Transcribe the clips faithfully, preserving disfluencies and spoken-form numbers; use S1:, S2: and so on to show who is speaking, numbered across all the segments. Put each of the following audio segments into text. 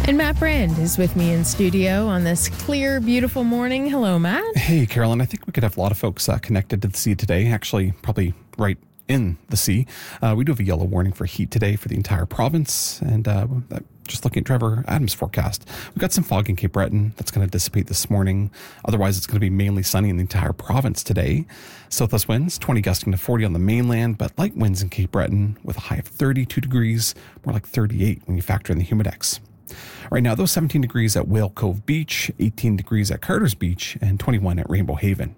S1: And Matt Brand is with me in studio on this clear, beautiful morning. Hello, Matt.
S2: Hey, Carolyn. I think we could have a lot of folks uh, connected to the sea today, actually probably right in the sea. Uh, we do have a yellow warning for heat today for the entire province. And uh, just looking at Trevor Adams' forecast, we've got some fog in Cape Breton that's going to dissipate this morning. Otherwise, it's going to be mainly sunny in the entire province today. Southwest winds, twenty gusting to forty on the mainland, but light winds in Cape Breton with a high of thirty-two degrees, more like thirty-eight when you factor in the humidex. Right now, those seventeen degrees at Whale Cove Beach, eighteen degrees at Carter's Beach, and twenty-one at Rainbow Haven.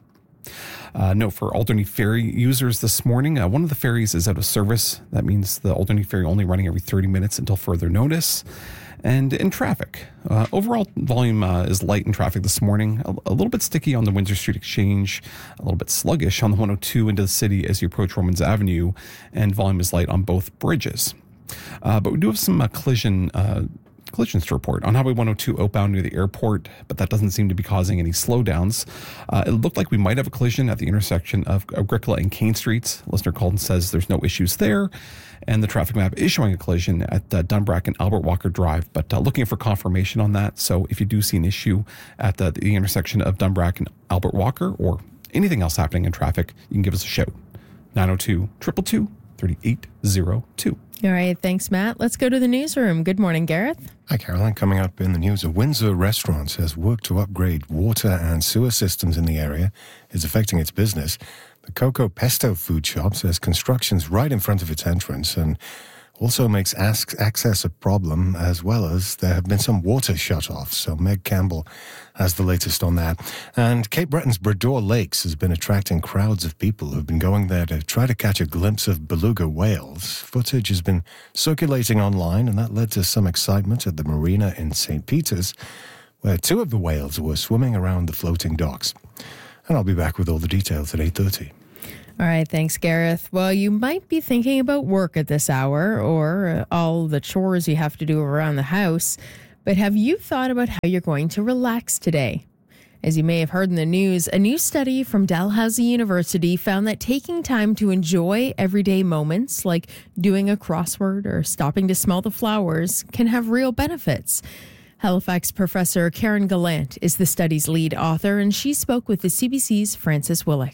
S2: Uh, note for Alderney Ferry users this morning, uh, one of the ferries is out of service. That means the Alderney Ferry only running every thirty minutes until further notice. And in traffic, uh, overall volume uh, is light in traffic this morning, a, a little bit sticky on the Windsor Street Exchange, a little bit sluggish on the one oh two into the city as you approach Romans Avenue, and volume is light on both bridges. Uh, but we do have some uh, collision uh collisions to report on Highway one oh two outbound near the airport, but that doesn't seem to be causing any slowdowns. Uh, it looked like we might have a collision at the intersection of Agricola and Kane Streets. Listener called and says there's no issues there, and the traffic map is showing a collision at uh, Dunbrack and Albert Walker Drive, but uh, looking for confirmation on that. So if you do see an issue at the, the intersection of Dunbrack and Albert Walker or anything else happening in traffic, you can give us a shout. nine oh two, two two two, three eight oh two.
S1: All right. Thanks, Matt. Let's go to the newsroom. Good morning, Gareth.
S3: Hi, Caroline. Coming up in the news, a Windsor restaurant has worked to upgrade water and sewer systems in the area. It's affecting its business. The Coco Pesto food shop says construction's right in front of its entrance and also makes access a problem, as well as there have been some water shut-offs. So Meg Campbell has the latest on that. And Cape Breton's Brador Lakes has been attracting crowds of people who've been going there to try to catch a glimpse of beluga whales. Footage has been circulating online, and that led to some excitement at the marina in Saint Peter's, where two of the whales were swimming around the floating docks. And I'll be back with all the details at eight thirty.
S1: All right, thanks, Gareth. Well, you might be thinking about work at this hour or uh, all the chores you have to do around the house, but have you thought about how you're going to relax today? As you may have heard in the news, a new study from Dalhousie University found that taking time to enjoy everyday moments, like doing a crossword or stopping to smell the flowers, can have real benefits. Halifax professor Karen Gallant is the study's lead author, and she spoke with the C B C's Francis Willick.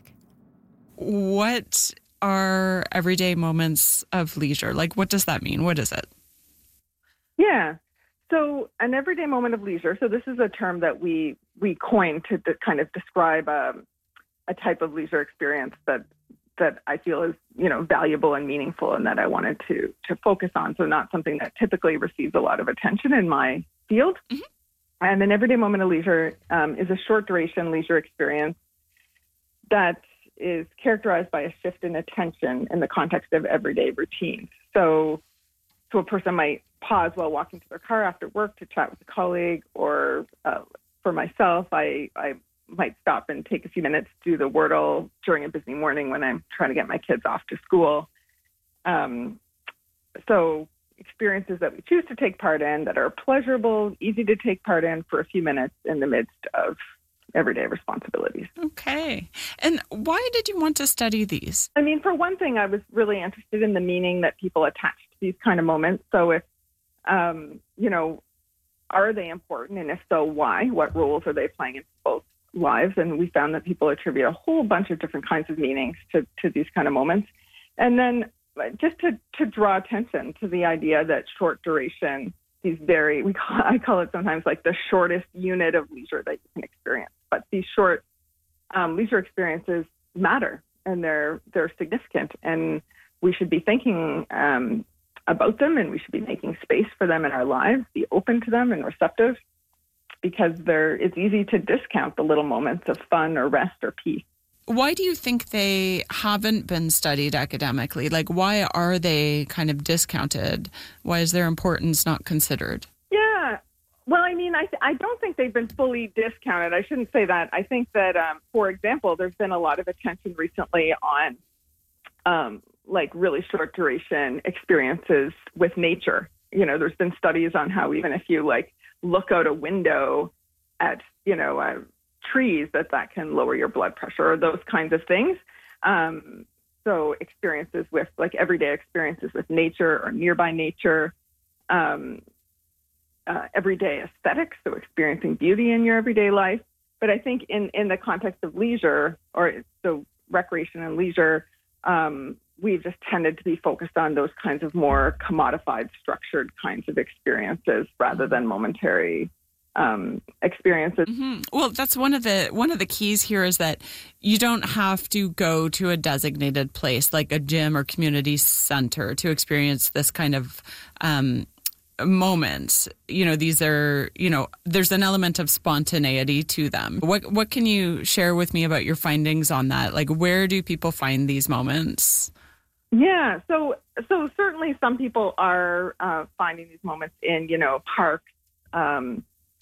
S4: What are everyday moments of leisure? Like, what does that mean? What is it?
S5: Yeah. So an everyday moment of leisure. So this is a term that we we coined to de- kind of describe um, a type of leisure experience that that I feel is, you know, valuable and meaningful, and that I wanted to to focus on. So not something that typically receives a lot of attention in my field. Mm-hmm. And an everyday moment of leisure um, is a short duration leisure experience that is characterized by a shift in attention in the context of everyday routines. So, so a person might pause while walking to their car after work to chat with a colleague, or uh, for myself, I, I might stop and take a few minutes to do the Wordle during a busy morning when I'm trying to get my kids off to school. Um, so experiences that we choose to take part in that are pleasurable, easy to take part in for a few minutes in the midst of everyday responsibilities.
S4: Okay. And why did you want to study these?
S5: I mean, for one thing, I was really interested in the meaning that people attach to these kind of moments. So if, um, you know, are they important? And if so, why? What roles are they playing in people's lives? And we found that people attribute a whole bunch of different kinds of meanings to, to these kind of moments. And then just to, to draw attention to the idea that short duration, these very, we call, I call it sometimes like the shortest unit of leisure that you can experience. But these short um, leisure experiences matter, and they're they're significant, and we should be thinking um, about them, and we should be making space for them in our lives, be open to them and receptive, because they're it's easy to discount the little moments of fun or rest or peace.
S4: Why do you think they haven't been studied academically? Like, why are they kind of discounted? Why is their importance not considered?
S5: Yeah. Well, I mean, I th- I don't think they've been fully discounted. I shouldn't say that. I think that, um, for example, there's been a lot of attention recently on um, like really short duration experiences with nature. You know, there's been studies on how even if you like look out a window at, you know, uh, trees, that that can lower your blood pressure or those kinds of things. Um, so experiences with like everyday experiences with nature or nearby nature. Um, uh, everyday aesthetics, so experiencing beauty in your everyday life. But I think in, in the context of leisure, or so recreation and leisure, um, we've just tended to be focused on those kinds of more commodified, structured kinds of experiences rather than momentary um, experiences.
S4: Mm-hmm. Well, that's one of the one of the keys here is that you don't have to go to a designated place like a gym or community center to experience this kind of um, moments. You know, these are, you know, there's an element of spontaneity to them. What what can you share with me about your findings on that? Like, where do people find these moments?
S5: Yeah, so so certainly some people are uh, finding these moments in, you know, parks um,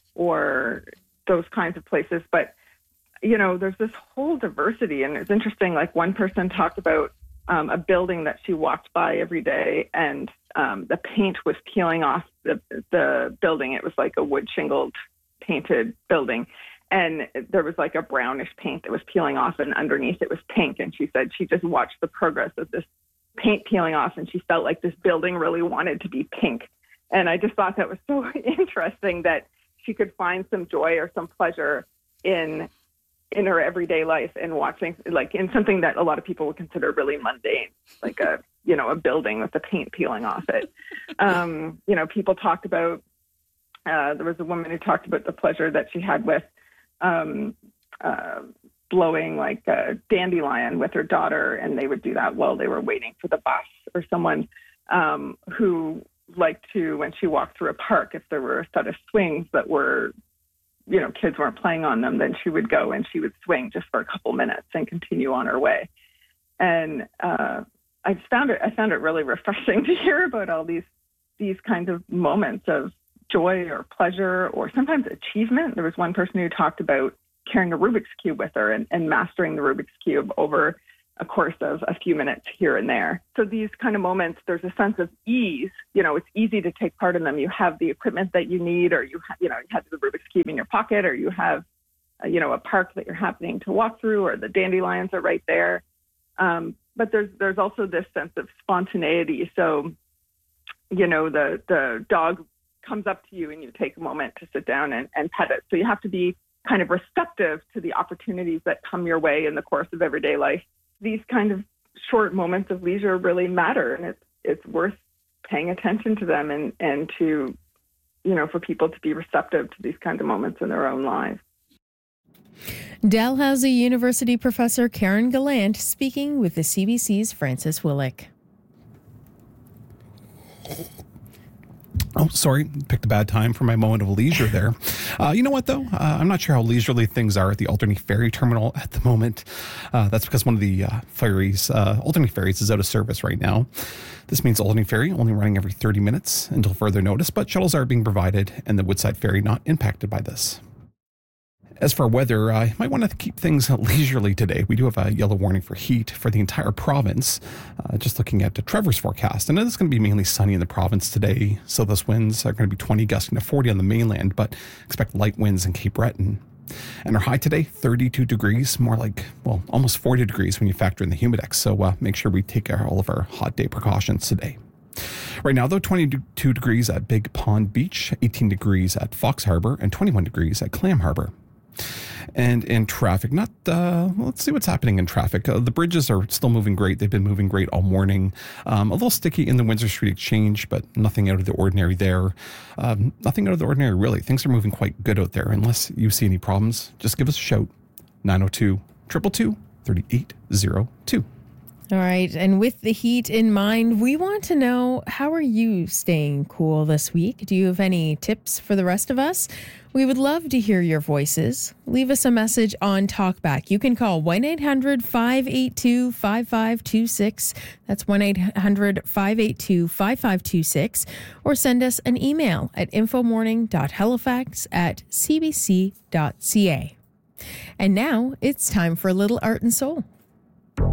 S5: or those kinds of places. But, you know, there's this whole diversity. And it's interesting, like one person talked about um, a building that she walked by every day, and um, the paint was peeling off the, the building. It was like a wood shingled painted building. And there was like a brownish paint that was peeling off, and underneath it was pink. And she said she just watched the progress of this paint peeling off, and she felt like this building really wanted to be pink. And I just thought that was so interesting that she could find some joy or some pleasure in in her everyday life and watching, like in something that a lot of people would consider really mundane, like a, you know, a building with the paint peeling off it. Um, you know, people talked about, uh, there was a woman who talked about the pleasure that she had with um, uh, blowing like a dandelion with her daughter, and they would do that while they were waiting for the bus. Or someone um, who liked to, when she walked through a park, if there were a set of swings that were, you know, kids weren't playing on them, then she would go and she would swing just for a couple minutes and continue on her way. And uh, I just found it, I found it really refreshing to hear about all these, these kinds of moments of joy or pleasure or sometimes achievement. There was one person who talked about carrying a Rubik's Cube with her and, and mastering the Rubik's Cube over a course of a few minutes here and there. So these kind of moments, there's a sense of ease. You know, it's easy to take part in them. You have the equipment that you need, or you ha- you know, you have the Rubik's Cube in your pocket, or you have, uh, you know, a park that you're happening to walk through, or the dandelions are right there. Um, but there's there's also this sense of spontaneity. So, you know, the the dog comes up to you and you take a moment to sit down and, and pet it. So you have to be kind of receptive to the opportunities that come your way in the course of everyday life. These kind of short moments of leisure really matter, and it's it's worth paying attention to them, and, and to, you know, for people to be receptive to these kinds of moments in their own lives.
S1: Dalhousie University professor Karen Gallant speaking with the C B C's Francis Willick.
S2: Oh, sorry. Picked a bad time for my moment of leisure there. Uh, you know what, though? Uh, I'm not sure how leisurely things are at the Alderney Ferry Terminal at the moment. Uh, that's because one of the uh, ferries, uh, Alderney Ferries, is out of service right now. This means Alderney Ferry only running every thirty minutes until further notice, but shuttles are being provided and the Woodside Ferry not impacted by this. As for weather, I might want to keep things leisurely today. We do have a yellow warning for heat for the entire province. Uh, just looking at the Trevor's forecast, and it's going to be mainly sunny in the province today. So those winds are going to be twenty gusting to forty on the mainland, but expect light winds in Cape Breton. And our high today, thirty-two degrees, more like, well, almost forty degrees when you factor in the humidex. So uh, make sure we take all of our hot day precautions today. Right now, though, twenty-two degrees at Big Pond Beach, eighteen degrees at Fox Harbour, and twenty-one degrees at Clam Harbour. And in traffic, not, uh, well, let's see what's happening in traffic. Uh, the bridges are still moving great. They've been moving great all morning. Um, a little sticky in the Windsor Street Exchange, but nothing out of the ordinary there. Um, nothing out of the ordinary, really. Things are moving quite good out there. Unless you see any problems, just give us a shout. nine oh two, two two two, three eight oh two.
S1: All right. And with the heat in mind, we want to know, how are you staying cool this week? Do you have any tips for the rest of us? We would love to hear your voices. Leave us a message on TalkBack. You can call one eight hundred, five eight two, five five two six. That's one eight hundred, five eight two, five five two six. Or send us an email at infomorning.halifax at cbc.ca. And now it's time for a little art and soul.